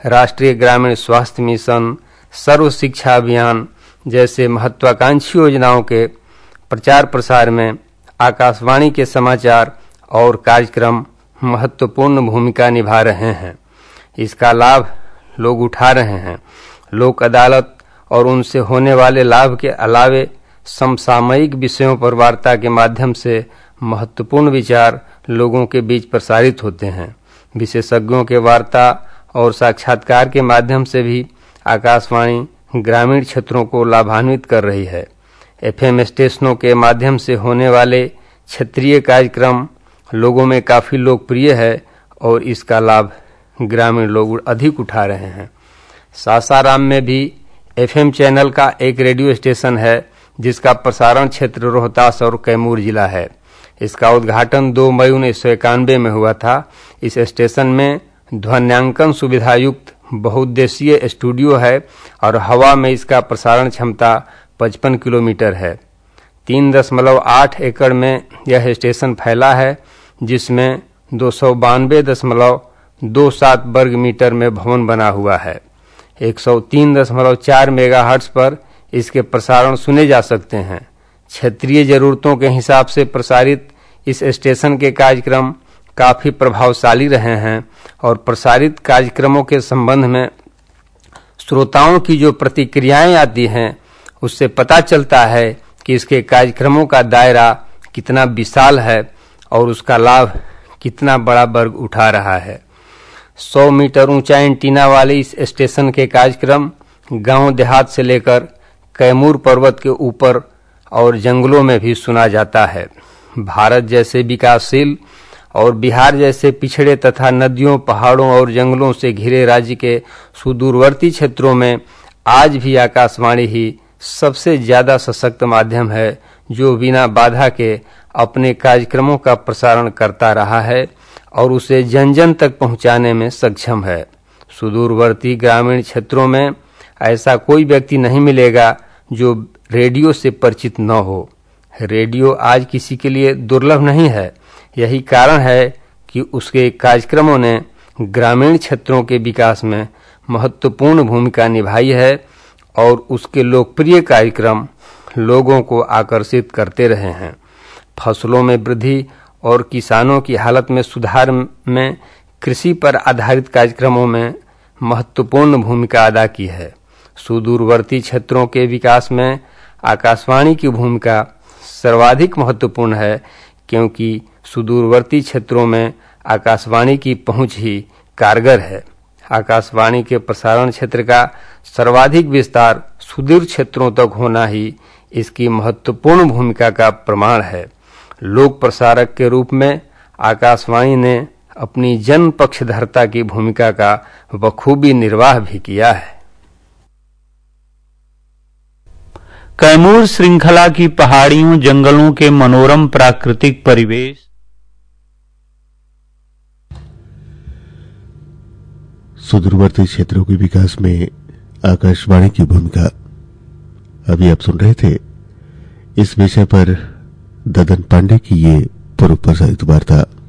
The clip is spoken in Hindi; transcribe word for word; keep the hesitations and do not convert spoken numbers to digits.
राष्ट्रीय ग्रामीण स्वास्थ्य मिशन, सर्व शिक्षा अभियान जैसे महत्वाकांक्षी योजनाओं के प्रचार प्रसार में आकाशवाणी के समाचार और कार्यक्रम महत्वपूर्ण भूमिका निभा रहे हैं। इसका लाभ लोग उठा रहे हैं। लोक अदालत और उनसे होने वाले लाभ के अलावे समसामयिक विषयों पर वार्ता के माध्यम से महत्वपूर्ण विचार लोगों के बीच प्रसारित होते हैं। विशेषज्ञों के वार्ता और साक्षात्कार के माध्यम से भी आकाशवाणी ग्रामीण क्षेत्रों को लाभान्वित कर रही है। एफएम स्टेशनों के माध्यम से होने वाले क्षेत्रीय कार्यक्रम लोगों में काफी लोकप्रिय है और इसका लाभ ग्रामीण लोग अधिक उठा रहे हैं। सासाराम में भी एफएम चैनल का एक रेडियो स्टेशन है जिसका प्रसारण क्षेत्र रोहतास और कैमूर जिला है। इसका उद्घाटन दो मई उन्नीस सौ इक्यानवे में हुआ था। इस स्टेशन में ध्वन्यांकन सुविधा युक्त बहुउद्देशीय स्टूडियो है और हवा में इसका प्रसारण क्षमता पचपन किलोमीटर है। तीन दशमलव आठ एकड़ में यह स्टेशन फैला है, जिसमें दो सौ बानवे दशमलव दो सात वर्ग मीटर में भवन बना हुआ है। एक सौ तीन दशमलव चार मेगाहर्ट्ज पर इसके प्रसारण सुने जा सकते हैं। क्षेत्रीय जरूरतों के हिसाब से प्रसारित इस स्टेशन के कार्यक्रम काफी प्रभावशाली रहे हैं और प्रसारित कार्यक्रमों के संबंध में श्रोताओं की जो प्रतिक्रियाएं आती हैं उससे पता चलता है कि इसके कार्यक्रमों का दायरा कितना विशाल है और उसका लाभ कितना बड़ा वर्ग उठा रहा है। सौ मीटर ऊंचा एंटीना वाले इस स्टेशन के कार्यक्रम गांव देहात से लेकर कैमूर पर्वत के ऊपर और जंगलों में भी सुना जाता है। भारत जैसे विकासशील और बिहार जैसे पिछड़े तथा नदियों, पहाड़ों और जंगलों से घिरे राज्य के सुदूरवर्ती क्षेत्रों में आज भी आकाशवाणी ही सबसे ज्यादा सशक्त माध्यम है जो बिना बाधा के अपने कार्यक्रमों का प्रसारण करता रहा है और उसे जन जन तक पहुंचाने में सक्षम है। सुदूरवर्ती ग्रामीण क्षेत्रों में ऐसा कोई व्यक्ति नहीं मिलेगा जो रेडियो से परिचित न हो। रेडियो आज किसी के लिए दुर्लभ नहीं है। यही कारण है कि उसके कार्यक्रमों ने ग्रामीण क्षेत्रों के विकास में महत्वपूर्ण भूमिका निभाई है और उसके लोकप्रिय कार्यक्रम लोगों को आकर्षित करते रहे हैं। फसलों में वृद्धि और किसानों की हालत में सुधार में कृषि पर आधारित कार्यक्रमों में महत्वपूर्ण भूमिका अदा की है। सुदूरवर्ती क्षेत्रों के विकास में आकाशवाणी की भूमिका सर्वाधिक महत्वपूर्ण है, क्योंकि सुदूरवर्ती क्षेत्रों में आकाशवाणी की पहुंच ही कारगर है। आकाशवाणी के प्रसारण क्षेत्र का सर्वाधिक विस्तार सुदूर क्षेत्रों तक होना ही इसकी महत्वपूर्ण भूमिका का प्रमाण है। लोक प्रसारक के रूप में आकाशवाणी ने अपनी जन पक्षधरता की भूमिका का बखूबी निर्वाह भी किया है। कैमूर श्रृंखला की पहाड़ियों, जंगलों के मनोरम प्राकृतिक परिवेश, सुदूरवर्ती क्षेत्रों के विकास में आकाशवाणी की भूमिका, अभी आप सुन रहे थे इस विषय पर ददन पांडे की ये पूर्व प्रसारित वार्ता।